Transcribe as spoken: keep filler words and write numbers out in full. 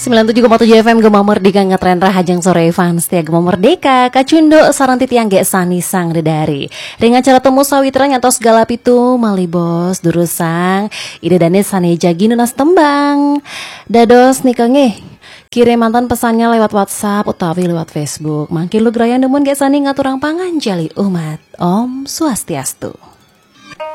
sembilan puluh tujuh koma tujuh F M Gema Merdeka ngetren rahajang sore fans setia Gema Merdeka kacundo sarang titiang ge sani sang dedari dengan cara temu sawitra nyantos galap itu malibos durusang ide dane sane jagi nunas tembang dados nikange kirim mantan pesannya lewat WhatsApp utawi lewat Facebook mangkin lu gerayang demun ge sani ngaturang pangan jali umat Om Swastiastu.